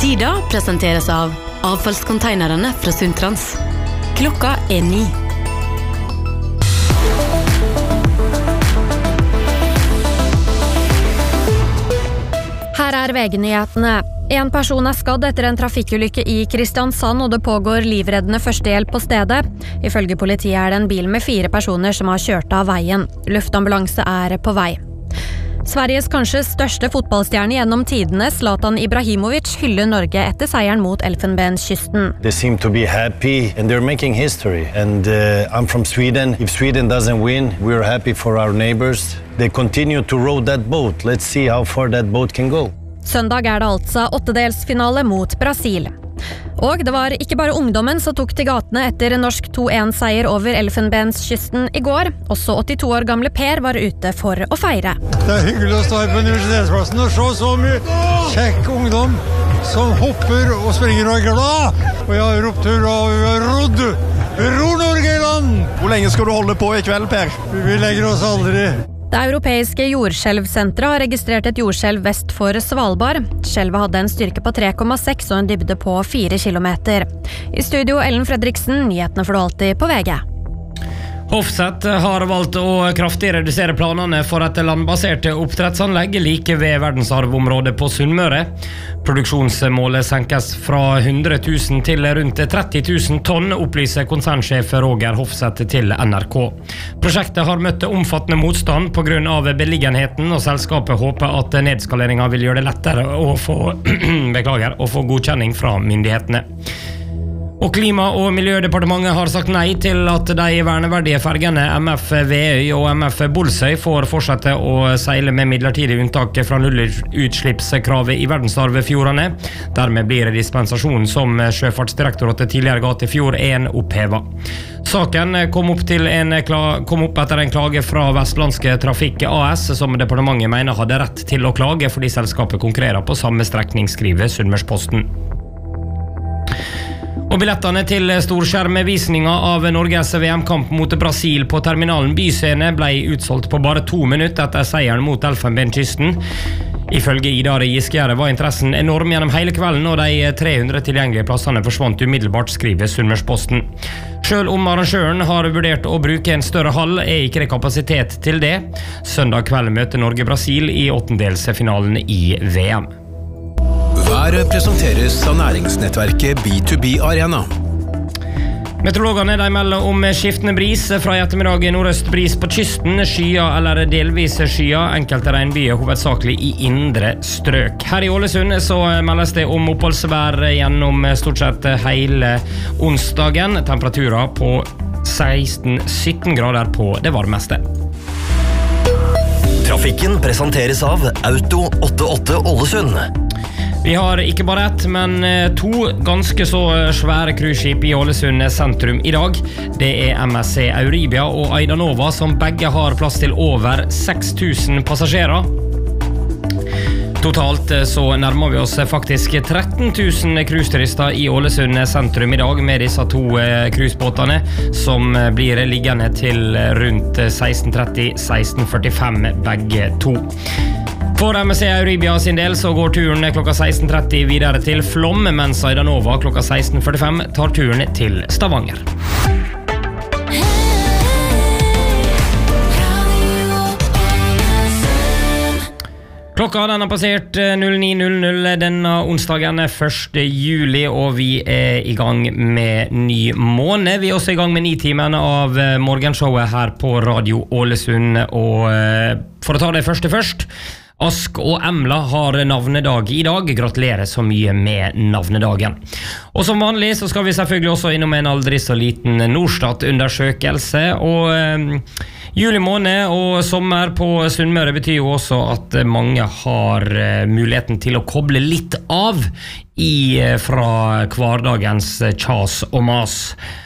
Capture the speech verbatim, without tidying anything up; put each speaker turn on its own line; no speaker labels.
Tida presenteres av avfallskonteinerne fra Sundtrans. Klokka er ni.
Her er V G-nyhetene. En person er skadd etter en trafikkulykke i Kristiansand, og det pågår livreddende førstehjelp på stedet. Ifølge politiet er det en bil med fire personer som har kjørt av veien. Luftambulanse er på vei. Sveriges kanskje største fotballstjerne gjennom tidene, Zlatan Ibrahimovic, hyller Norge etter seieren mot Elfenbenskysten.
They seem to be happy and they're making history. And uh, I'm from Sweden. If Sweden doesn't win, we're happy for our neighbors. They continue to row that boat. Let's see how far that boat can go.
Søndag er det altså åttedelsfinale mot Brasil. Og det var ikke bare ungdommen som tok til gatene etter norsk to en seier over Elfenbenskysten i går. Også åttito år gamle Per var ute for å feire.
Det er hyggelig å stå her på universitetsplassen og se så mye kjekk ungdom som hopper og springer og er glad. Og jeg har ropt hurra og vi har rodd. Ro Norge i land!
Hvor lenge skal du holde på i kveld, Per?
Vi legger oss aldri.
Det europeiske jordskjelvsenteret har registrert et jordskjelv vest for Svalbard. Skjelvet hadde en styrke på tre komma seks og en dybde på fire kilometer. I studio Ellen Fredriksen, nyhetene får du alltid på V G.
Hofseth har valgt å kraftig redusere planene for et landbasert oppdrettsanlegg like ved verdensarvområdet på Sunnmøre. Produksjonsmålet senkes fra hundre tusen til rundt tretti tusen tonn, opplyser konsernsjef Roger Hofseth til N R K. Prosjektet har møtt omfattende motstand på grunn av beliggenheten, og selskapet håper at nedskaleringen vil gjøre det lettere å få, beklager, å få godkjenning fra myndighetene. Og Klima- og miljødepartementet har sagt nei til at de verneverdige fergene M F Veøy og M F Bolsøy får fortsette å seile med midlertidig unntak fra nullutslippskravet i verdensarvfjordene. Dermed blir dispensasjonen som Sjøfartsdirektoratet tidligere ga til Fjord én opphevet. Saken kom opp, til en, kom opp etter en klage fra Vestlandske Trafikk A S, som departementet mener hadde rett til å klage fordi selskapet konkurrerer på samme strekning, skriver Sunnmørsposten. Og billettene til storskjermvisninga av Norges V M-kamp mot Brasil på terminalen Byscene ble utsolgt på bare to minutter etter seieren mot Elfenbenskysten. Ifølge Ida Giskjære var interessen enorm gjennom hele kvelden, og de tre hundre tilgjengelige plassene forsvant umiddelbart, skriver Sunnmørsposten. Selv om arrangøren har vurdert å bruke en større hall, er ikke det kapasitet til det. Søndag kveld møter Norge Brasil i åttendelsfinalen i V M.
Været presenteres av næringsnettverket B to B Arena.
Meteorologene de melder om skiftende bris fra i ettermiddag, nordøst bris på kysten, skya eller delvis skya, enkelte regnbyer hovedsakelig i indre strøk. Her i Ålesund så meldes det om oppholdsvær gjennom stort sett hele onsdagen, temperaturer på seksten til sytten grader på det varmeste.
Trafikken presenteres av Auto åttiåtte Ålesund.
Vi har ikke bare ett, men to ganske så svære cruiseskip i Ålesund sentrum i dag. Det er M S C Euribia og Aidanova, som begge har plass til over seks tusen passasjerer. Totalt så nærmer vi oss faktisk tretten tusen cruiseturister i Ålesund sentrum i dag med disse to cruisebåtene, som blir liggende til rundt seksten tretti til seksten førtifem begge to. For M S C Euribia sin del så går turen klokka seksten tretti videre til Flåm, mens Aidanova klokka seksten førtifem tar turen til Stavanger. Klokka den har passert null ni null null denne onsdagen første juli, og vi er i gang med ny måned. Vi er også i gang med nitimen av morgenshowet her på Radio Ålesund, og for å ta det første først, Ask og Emla har navnedag i dag. Gratulerer så mye med navnedagen. Og som vanlig så skal vi selvfølgelig også innom en aldri så liten Norstat-undersøkelse, og eh, juli måned og sommer på Sunnmøre betyr jo også at mange har eh, muligheten til å koble litt av i, eh, fra hverdagens kjas og mas.